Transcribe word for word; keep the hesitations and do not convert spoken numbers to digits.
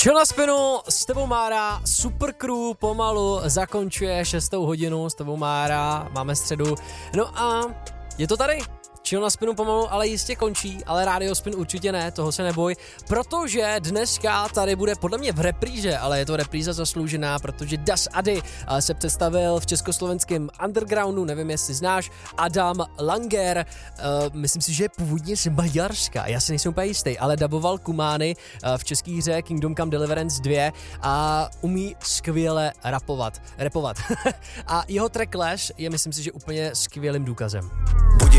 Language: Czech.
Chill na spinu, s tebou Mára, Super Crew pomalu zakončuje šestou hodinu, s tebou Mára, máme středu, no a je to tady. Chill na spinu pomalu, ale jistě končí, ale Radio Spin určitě ne, toho se neboj, protože dneska tady bude podle mě v repríže, ale je to repríza zasloužená, protože Das Ady se představil v československém undergroundu, nevím jestli znáš, Adam Langer, uh, myslím si, že je původně z Maďarska, já si nejsem úplně jistý, ale daboval Kumány uh, v české hře Kingdom Come Deliverance dva a umí skvěle rapovat, rapovat. A jeho track Clash je myslím si, že úplně skvělým důkazem.